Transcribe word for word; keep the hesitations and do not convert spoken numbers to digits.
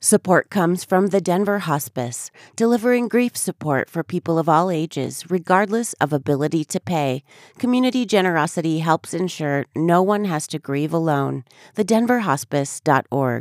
Support comes from the Denver Hospice, delivering grief support for people of all ages, regardless of ability to pay. Community generosity helps ensure no one has to grieve alone. the denver hospice dot org.